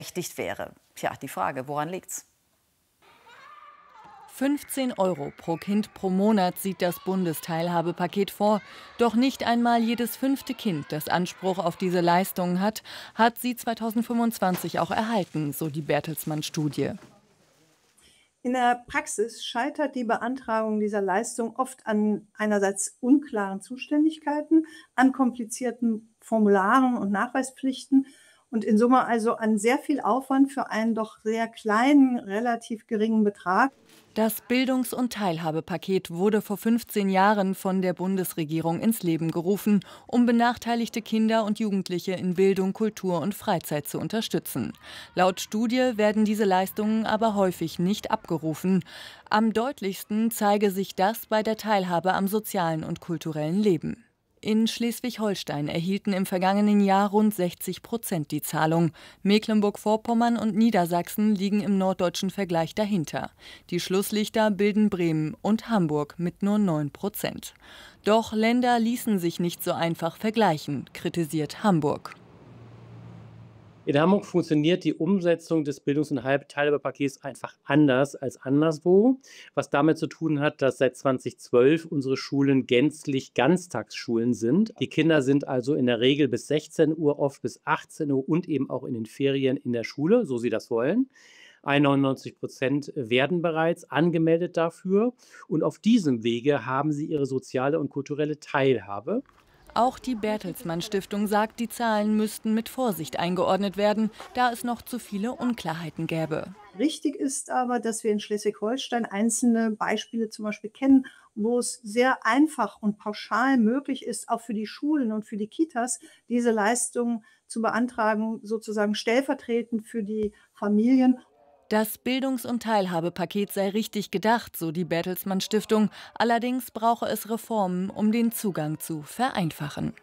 berechtigt wäre. Tja, die Frage, woran liegt's? 15 € pro Kind pro Monat sieht das Bundesteilhabepaket vor. Doch nicht einmal jedes 5. Kind, das Anspruch auf diese Leistungen hat, hat sie 2025 auch erhalten, so die Bertelsmann-Studie. In der Praxis scheitert die Beantragung dieser Leistung oft an einerseits unklaren Zuständigkeiten, an komplizierten Formularen und Nachweispflichten und in Summe also an sehr viel Aufwand für einen doch sehr kleinen, relativ geringen Betrag. Das Bildungs- und Teilhabepaket wurde vor 15 Jahren von der Bundesregierung ins Leben gerufen, um benachteiligte Kinder und Jugendliche in Bildung, Kultur und Freizeit zu unterstützen. Laut Studie werden diese Leistungen aber häufig nicht abgerufen. Am deutlichsten zeige sich das bei der Teilhabe am sozialen und kulturellen Leben. In Schleswig-Holstein erhielten im vergangenen Jahr rund 60% die Zahlung. Mecklenburg-Vorpommern und Niedersachsen liegen im norddeutschen Vergleich dahinter. Die Schlusslichter bilden Bremen und Hamburg mit nur 9%. Doch Länder ließen sich nicht so einfach vergleichen, kritisiert Hamburg. In Hamburg funktioniert die Umsetzung des Bildungs- und Teilhabepakets einfach anders als anderswo, was damit zu tun hat, dass seit 2012 unsere Schulen gänzlich Ganztagsschulen sind. Die Kinder sind also in der Regel bis 16 Uhr, oft bis 18 Uhr und eben auch in den Ferien in der Schule, so sie das wollen. 91% werden bereits angemeldet dafür und auf diesem Wege haben sie ihre soziale und kulturelle Teilhabe. Auch die Bertelsmann Stiftung sagt, die Zahlen müssten mit Vorsicht eingeordnet werden, da es noch zu viele Unklarheiten gäbe. Richtig ist aber, dass wir in Schleswig-Holstein einzelne Beispiele zum Beispiel kennen, wo es sehr einfach und pauschal möglich ist, auch für die Schulen und für die Kitas, diese Leistungen zu beantragen, sozusagen stellvertretend für die Familien. Das Bildungs- und Teilhabepaket sei richtig gedacht, so die Bertelsmann Stiftung. Allerdings brauche es Reformen, um den Zugang zu vereinfachen.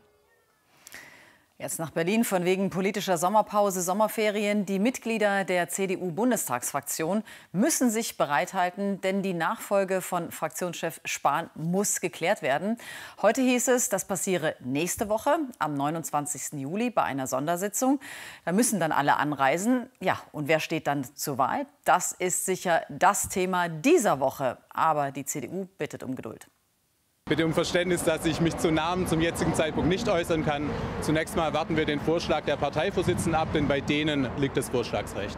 Jetzt nach Berlin von wegen politischer Sommerpause, Sommerferien. Die Mitglieder der CDU-Bundestagsfraktion müssen sich bereithalten, denn die Nachfolge von Fraktionschef Spahn muss geklärt werden. Heute hieß es, das passiere nächste Woche, am 29. Juli, bei einer Sondersitzung. Da müssen dann alle anreisen. Ja, und wer steht dann zur Wahl? Das ist sicher das Thema dieser Woche. Aber die CDU bittet um Geduld. Bitte um Verständnis, dass ich mich zu Namen zum jetzigen Zeitpunkt nicht äußern kann. Zunächst mal warten wir den Vorschlag der Parteivorsitzenden ab, denn bei denen liegt das Vorschlagsrecht.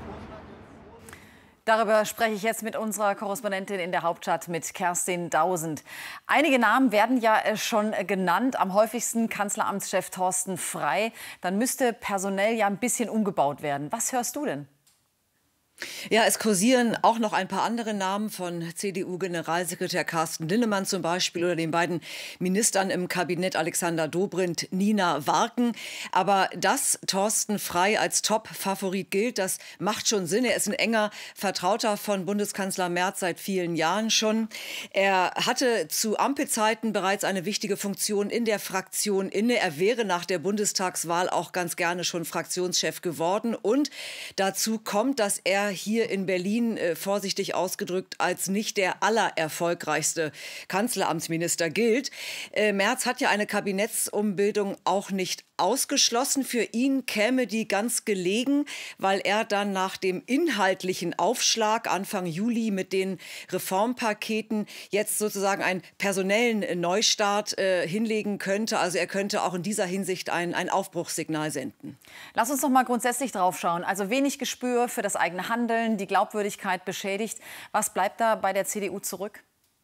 Darüber spreche ich jetzt mit unserer Korrespondentin in der Hauptstadt, mit Kerstin Dausend. Einige Namen werden ja schon genannt, am häufigsten Kanzleramtschef Thorsten Frey. Dann müsste personell ja ein bisschen umgebaut werden. Was hörst du denn? Ja, es kursieren auch noch ein paar andere Namen von CDU-Generalsekretär Carsten Linnemann zum Beispiel oder den beiden Ministern im Kabinett Alexander Dobrindt, Nina Warken. Aber dass Thorsten Frey als Top-Favorit gilt, das macht schon Sinn. Er ist ein enger Vertrauter von Bundeskanzler Merz seit vielen Jahren schon. Er hatte zu Ampelzeiten bereits eine wichtige Funktion in der Fraktion inne. Er wäre nach der Bundestagswahl auch ganz gerne schon Fraktionschef geworden. Und dazu kommt, dass er hier in Berlin, vorsichtig ausgedrückt, als nicht der allererfolgreichste Kanzleramtsminister gilt. Merz hat ja eine Kabinettsumbildung auch nicht ausgeschlossen. Für ihn käme die ganz gelegen, weil er dann nach dem inhaltlichen Aufschlag Anfang Juli mit den Reformpaketen jetzt sozusagen einen personellen Neustart hinlegen könnte. Also er könnte auch in dieser Hinsicht ein Aufbruchssignal senden. Lass uns noch mal grundsätzlich drauf schauen. Also wenig Gespür für das eigene Handeln, die Glaubwürdigkeit beschädigt. Was bleibt da bei der CDU zurück?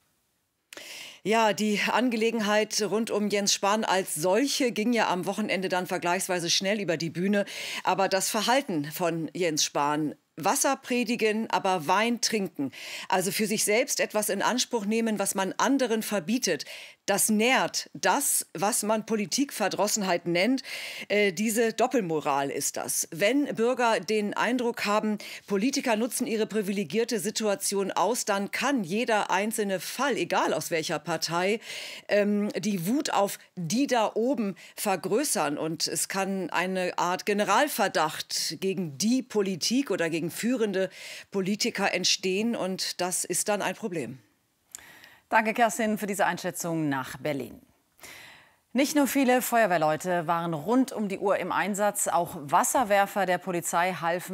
Ja, die Angelegenheit rund um Jens Spahn als solche ging ja am Wochenende dann vergleichsweise schnell über die Bühne. Aber das Verhalten von Jens Spahn: Wasser predigen, aber Wein trinken. Also für sich selbst etwas in Anspruch nehmen, was man anderen verbietet. Das nährt das, was man Politikverdrossenheit nennt. Diese Doppelmoral ist das. Wenn Bürger den Eindruck haben, Politiker nutzen ihre privilegierte Situation aus, dann kann jeder einzelne Fall, egal aus welcher Partei, die Wut auf die da oben vergrößern. Und es kann eine Art Generalverdacht gegen die Politik oder gegen führende Politiker entstehen. Und das ist dann ein Problem. Danke, Kerstin, für diese Einschätzung nach Berlin. Nicht nur viele Feuerwehrleute waren rund um die Uhr im Einsatz, auch Wasserwerfer der Polizei halfen